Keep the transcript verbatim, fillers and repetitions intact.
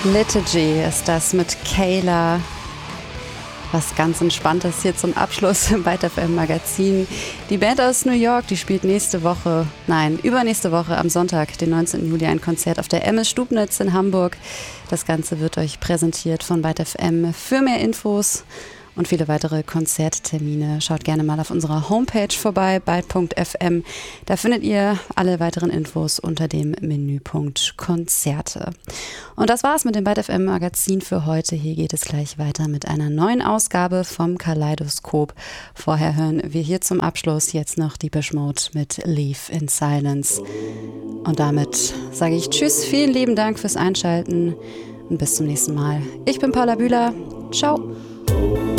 Liturgy ist das mit Kayla. Was ganz Entspanntes hier zum Abschluss im Byte F M Magazin. Die Band aus New York, die spielt nächste Woche, nein, übernächste Woche am Sonntag, den neunzehnten Juli, ein Konzert auf der M S Stubnitz in Hamburg. Das Ganze wird euch präsentiert von Byte F M. Für mehr Infos und viele weitere Konzerttermine schaut gerne mal auf unserer Homepage vorbei, byte punkt f m. Da findet ihr alle weiteren Infos unter dem Menüpunkt Konzerte. Und das war's mit dem Byte F M Magazin für heute. Hier geht es gleich weiter mit einer neuen Ausgabe vom Kaleidoskop. Vorher hören wir hier zum Abschluss jetzt noch Depeche Mode mit Leave in Silence. Und damit sage ich Tschüss, vielen lieben Dank fürs Einschalten und bis zum nächsten Mal. Ich bin Paula Bühler. Ciao.